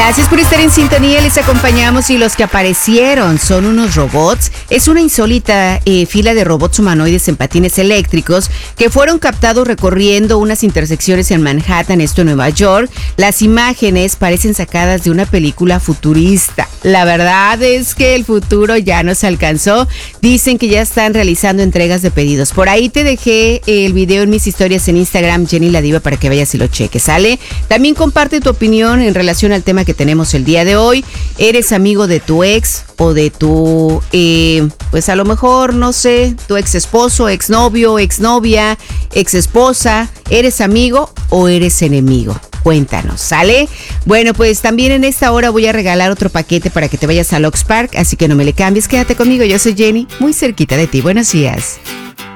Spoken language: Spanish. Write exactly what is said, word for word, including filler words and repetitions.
Gracias por estar en sintonía, les acompañamos y los que aparecieron son unos robots. Es una insólita eh, fila de robots humanoides en patines eléctricos que fueron captados recorriendo unas intersecciones en Manhattan, esto en Nueva York. Las imágenes parecen sacadas de una película futurista. La verdad es que el futuro ya nos alcanzó. Dicen que ya están realizando entregas de pedidos. Por ahí te dejé el video en mis historias en Instagram, Jenny la Diva, para que vayas y lo cheques, ¿sale? También comparte tu opinión en relación al tema que tenemos el día de hoy. ¿Eres amigo de tu ex o de tu, eh, pues a lo mejor, no sé, tu ex esposo, ex novio, ex novia, ex esposa? ¿Eres amigo o eres enemigo? Cuéntanos, ¿sale? Bueno, pues también en esta hora voy a regalar otro paquete para que te vayas a Lox Park, así que no me le cambies, quédate conmigo, yo soy Jenny, muy cerquita de ti. Buenos días.